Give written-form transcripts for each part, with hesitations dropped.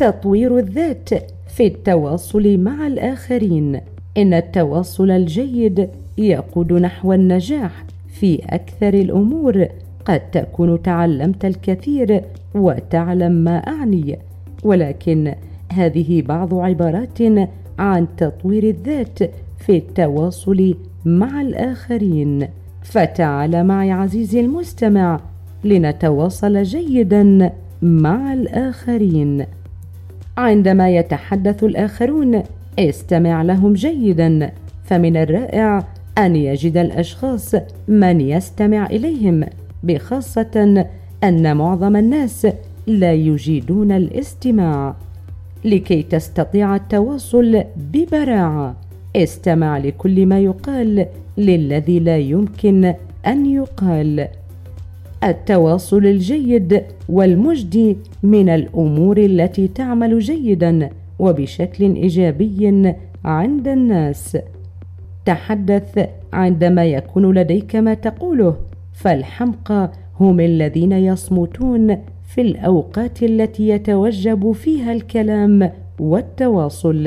تطوير الذات في التواصل مع الآخرين. إن التواصل الجيد يقود نحو النجاح في أكثر الأمور. قد تكون تعلمت الكثير وتعلم ما أعني، ولكن هذه بعض عبارات عن تطوير الذات في التواصل مع الآخرين. فتعال معي عزيزي المستمع لنتواصل جيدا مع الآخرين. عندما يتحدث الآخرون استمع لهم جيدا، فمن الرائع أن يجد الأشخاص من يستمع إليهم، بخاصة أن معظم الناس لا يجيدون الاستماع. لكي تستطيع التواصل ببراعة استمع لكل ما يقال للذي لا يمكن أن يقال. التواصل الجيد والمجدي من الأمور التي تعمل جيدا وبشكل إيجابي عند الناس. تحدث عندما يكون لديك ما تقوله، فالحمقى هم الذين يصمتون في الأوقات التي يتوجب فيها الكلام والتواصل.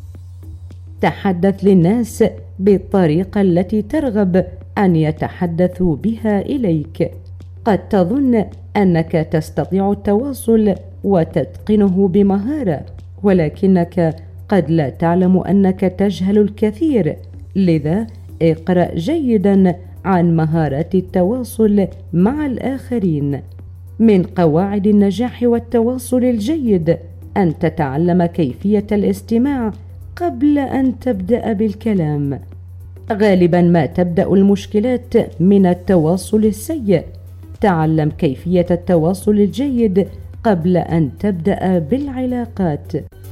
تحدث للناس بالطريقة التي ترغب أن يتحدثوا بها إليك. قد تظن أنك تستطيع التواصل وتتقنه بمهارة، ولكنك قد لا تعلم أنك تجهل الكثير. لذا اقرأ جيدا عن مهارات التواصل مع الآخرين. من قواعد النجاح والتواصل الجيد أن تتعلم كيفية الاستماع قبل أن تبدأ بالكلام. غالبا ما تبدأ المشكلات من التواصل السيء. تعلم كيفية التواصل الجيد قبل أن تبدأ بالعلاقات.